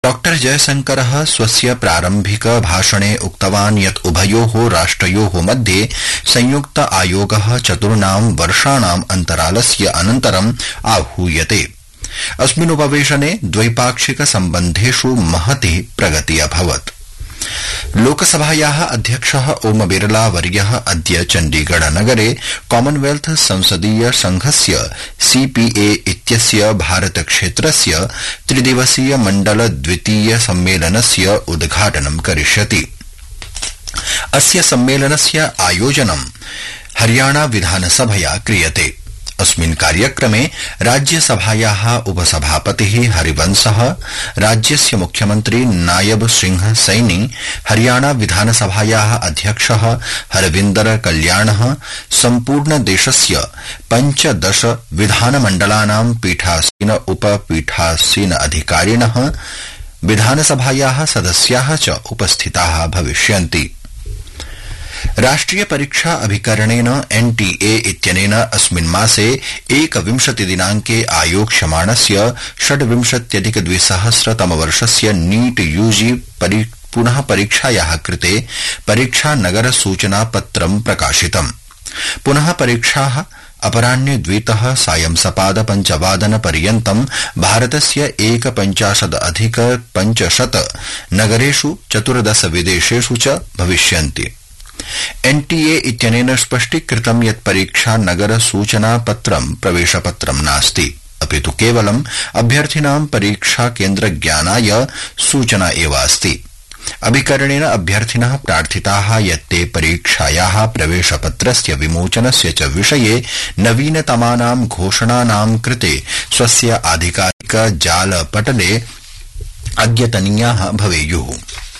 Doctor जयशंकरः स्वस्य प्रारम्भिक भाषणे उक्तवान् यत् उभयोः राष्ट्रयोः मध्ये संयुक्त आयोगः 4 वर्षाणाम् अन्तरालस्य अनन्तरम् आहूयते। अस्मिन् उपवेशने द्वैपाक्षिक सम्बन्धेषु महती प्रगतिः अभवत्। लोकसभायाः अध्यक्षः ओम बिरला वर्यः अद्य चण्डीगढ़ नगरे कॉमनवेल्थ संसदीय संघस्य सीपीए इत्यस्य भारतक्षेत्रस्य त्रिदिवसीय मण्डल द्वितीय सम्मेलनस्य उद्घाटनं करिष्यति। अस्य सम्मेलनस्य आयोजनं हरियाणा विधानसभया क्रियते। अस्मिन् कार्यक्रमे राज्यसभायाः उपसभापतिः हरिवंशः, राज्यस्य मुख्यमन्त्री नायब सिंह सैनी, हरियाणा विधानसभायाः अध्यक्षः हरविन्दर कल्याणः, सम्पूर्ण देशस्य 15 विधानमण्डलानां पीठासीन उपपीठासीन अधिकारिणः, विधानसभायाः सदस्याः च उपस्थिताः भविष्यन्ति। राष्ट्रिय परीक्षा अभिकरणेन एनटीए इत्यनेन अस्मिन् मासे 21 दिनाङ्के आयोक्ष्यमाणस्य 26,200 नीट यूजी पुनः परीक्षायाः कृते परीक्षा नगर सूचना पत्रं प्रकाशितम्। पुनः परीक्षाः अपराह्ने 2 सायं सपाद 5 पर्यन्तं भारतस्य 51,500 नगरेषु 14 विदेशेषु च भविष्यन्ति। एनटीए इत्यनेन स्पष्टीकृतं यत् परीक्षा नगर सूचना पत्रं प्रवेशपत्रं नास्ति, अपितु केवलम् अभ्यर्थिनां परीक्षा केन्द्र ज्ञानाय सूचना एव अस्ति। अभिकरणेन अभ्यर्थिनः प्रार्थिताः यत् ते परीक्षायाः प्रवेशपत्रस्य विमोचनस्य च विषये नवीनतमानां घोषणानां कृते स्वस्य आधिकारिक जालपटले अद्यतनीयाः भवेयुः।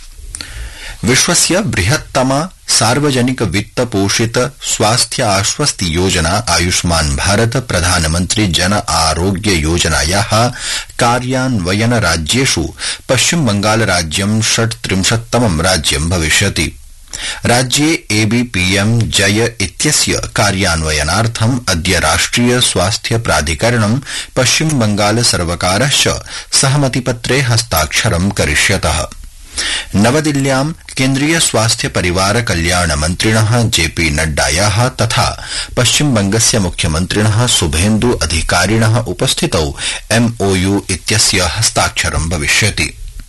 विश्वस्य बृहत्तमा सार्वजनिक वित्त पोषित स्वास्थ्य आश्वस्ति योजना आयुष्मान भारत प्रधानमंत्री जन आरोग्य योजनायाः कार्यान्वयन राज्येषु पश्चिम बंगाल राज्यं 36तमं राज्यं भविष्यति। राज्ये एबीपीएम जय इत्यस्य कार्यान्वयनार्थम् अद्य राष्ट्रिय स्वास्थ्य प्राधिकरणं पश्चिम बंगाल सर्वकारश्च सहमतिपत्रे हस्ताक्षरं करिष्यतः। नवदिल्ल्यां केन्द्रीय स्वास्थ्य परिवार कल्याण मन्त्रिणः जेपी नड्डायाः तथा पश्चिम बंगस्य मुख्यमन्त्रिणः शुभेन्दु अधिकारिणः उपस्थितौ एमओयू इत्यस्य हस्ताक्षरं भविष्यति।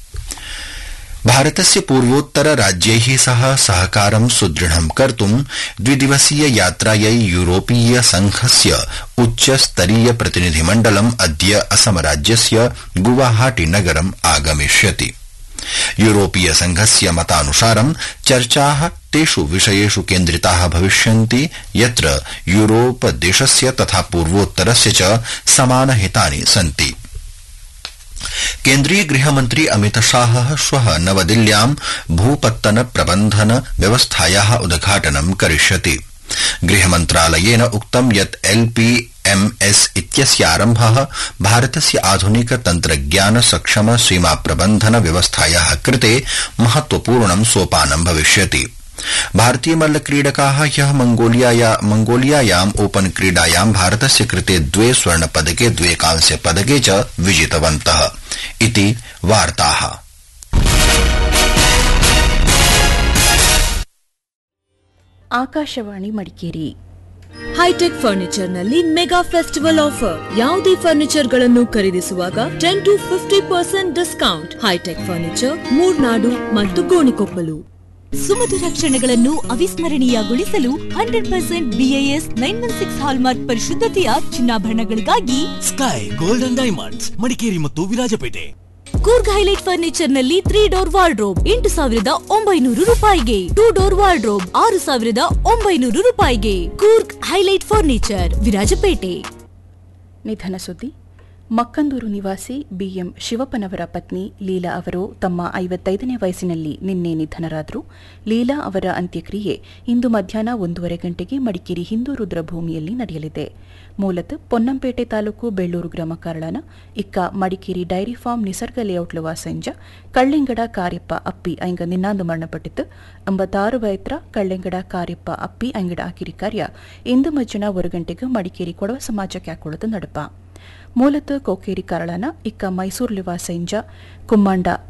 भारतस्य पूर्वोत्तर राज्यैः सह सहकारं सुदृढं कर्तुं द्विदिवसीय यात्रायै यूरोपीय संघस्य उच्चस्तरीय प्रतिनिधिमण्डलम् अद्य असम राज्यस्य गुवाहाटी नगरम् आगमिष्यति। यूरोपीय संघस्य मतानुसारं चर्चाः तेषु विषयेषु केन्द्रिताः भविष्यन्ति यत्र यूरोप देशस्य तथा पूर्वोत्तरस्य च समानहितानि सन्ति। केन्द्रीय गृहमन्त्री अमित शाहः श्वः नवदिल्ल्यां भूपत्तन प्रबन्धन व्यवस्थायाः उद्घाटनं करिष्यति। गृहमन्त्रालयेन उक्तं यत् एलपीएमएस इत्यस्य आरम्भः भारतस्य आधुनिक तन्त्रज्ञान सक्षम सीमा प्रबन्धन व्यवस्थायाः कृते महत्वपूर्णं सोपानं भविष्यति। भारतीय मल्लक्रीडकाः ह्यः मंगोलियायाम् ओपन क्रीडायां भारतस्य कृते 2 स्वर्णपदके 2 कांस्यपदके च विजितवन्तः इति वार्ताः। Akashvani Madikeri high tech ಫರ್ನಿಚರ್ನಲ್ಲಿ mega festival offer. ಯಾವುದೇ ಫರ್ನಿಚರ್ಗಳನ್ನು ಖರೀದಿಸುವಾಗ 10 to 50% discount. High tech furniture, Murnad ಮತ್ತು ಗೋಣಿಕೊಪ್ಪಲು. ಸುಮಧುರ ಕ್ಷಣಗಳನ್ನು ಅವಿಸ್ಮರಣೀಯಗೊಳಿಸಲು 100% BIS 916 hallmark ಪರಿಶುದ್ಧತೆಯ ಚಿನ್ನಾಭರಣಗಳಿಗಾಗಿ sky golden diamonds Madikeri ಮತ್ತು ವಿರಾಜಪೇಟೆ. ಕೂರ್ಗ್ ಹೈಲೈಟ್ ಫರ್ನಿಚರ್ ನಲ್ಲಿ 3 ಡೋರ್ ವಾರ್ಡ್ರೋಬ್ 8,900 ರೂಪಾಯಿಗೆ, 2 ಡೋರ್ ವಾರ್ಡ್ರೋಬ್ 6,900 ರೂಪಾಯಿಗೆ. Coorg highlight furniture, Virajpet. ನಿಧನ ಸುದ್ದಿ. ಮಕ್ಕಂದೂರು ನಿವಾಸಿ ಬಿಎಂ ಶಿವಪ್ಪನವರ ಪತ್ನಿ ಲೀಲಾ ಅವರು ತಮ್ಮ 55ನೇ ವಯಸ್ಸಿನಲ್ಲಿ ನಿನ್ನೆ ನಿಧನರಾದರು. ಲೀಲಾ ಅವರ ಅಂತ್ಯಕ್ರಿಯೆ ಇಂದು ಮಧ್ಯಾಹ್ನ 1:30 ಗಂಟೆಗೆ ಮಡಿಕೇರಿ ಹಿಂದೂ ರುದ್ರಭೂಮಿಯಲ್ಲಿ ನಡೆಯಲಿದೆ. ಮೂಲತಃ ಪೊನ್ನಂಪೇಟೆ ತಾಲೂಕು ಬೆಳ್ಳೂರು ಗ್ರಾಮ ಕಾರಳನ ಇಕ್ಕ ಮಡಿಕೇರಿ ಡೈರಿ ಫಾರ್ಮ್ ನಿಸರ್ಗ ಲೇಔಟ್ಲು ವಾಸಂಜ ಕಳ್ಳೆಂಗಡ ಕಾರ್ಯಪ್ಪ ಅಪ್ಪಿ ಐಂಗ ನಿನ್ನಾಂದು ಮರಣಪಟ್ಟಿತ್ತು. 86 ವಯತ್ರ ಕಳ್ಳೆಂಗಡ ಕಾರ್ಯಪ್ಪ ಅಪ್ಪಿ ಐಂಗಡ ಆಕಿರಿ ಕಾರ್ಯ ಇಂದು ಮಜ್ಜನ 1 ಗಂಟೆಗೆ ಮಡಿಕೇರಿ ಕೊಡವ ಸಮಾಜಕ್ಕೆ ಹಾಕೊಳ್ಳೋದು ನಡಪ. ಮೂಲತಃ ಕೋಕೇರಿ ಕಾರಳನ ಇಕ್ಕ ಮೈಸೂರು ಲಿವಾಸೆಂಜ ಕುಮ್ಮಂಡ